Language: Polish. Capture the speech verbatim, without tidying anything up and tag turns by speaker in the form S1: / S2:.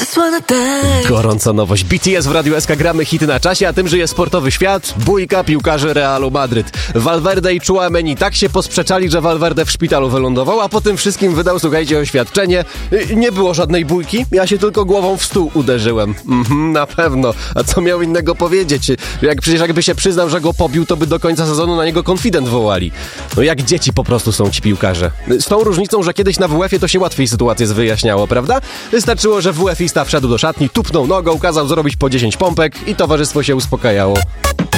S1: Zasłana deszcz.
S2: Gorąca nowość. B T S w Radiu S K, gramy hity na czasie, a tym żyje sportowy świat. Bójka piłkarzy Realu Madryt. Valverde i Tchouaméni tak się posprzeczali, że Valverde w szpitalu wylądował, a po tym wszystkim wydał, słuchajcie, oświadczenie. Nie było żadnej bójki, ja się tylko głową w stół uderzyłem. Mhm, na pewno. A co miał innego powiedzieć? Jak przecież jakby się przyznał, że go pobił, to by do końca sezonu na niego konfident wołali. No jak dzieci po prostu są ci piłkarze. Z tą różnicą, że kiedyś na W F ie to się łatwiej sytuację wyjaśniało, prawda? Wystarczyło, że W F ista wszedł do szatni, tupnął nogą, kazał zrobić po dziesięć pompek i towarzystwo się uspokajało.